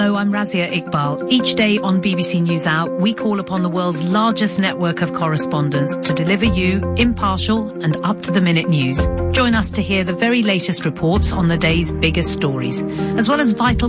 Hello, I'm Razia Iqbal. Each day on BBC NewsHour, we call upon the world's largest network of correspondents to deliver you impartial and up-to-the-minute news. Join us to hear the very latest reports on the day's biggest stories, as well as vital